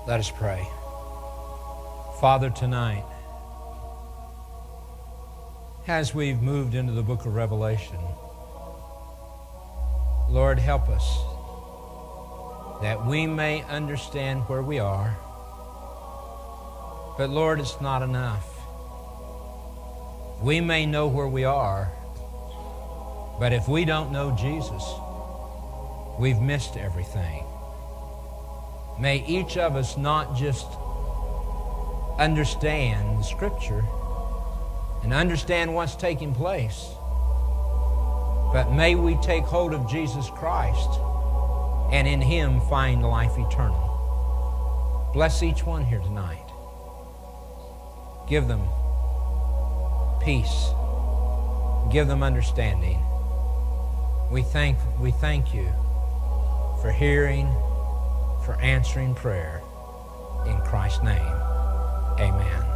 Let us pray. Father, tonight, as we've moved into the book of Revelation, Lord, help us that we may understand where we are. But Lord, it's not enough. We may know where we are, but if we don't know Jesus, we've missed everything. May each of us not just understand the Scripture and understand what's taking place, but may we take hold of Jesus Christ and in Him find life eternal. Bless each one here tonight. Give them peace. Give them understanding. We thank you for hearing, for answering prayer. In Christ's name, amen.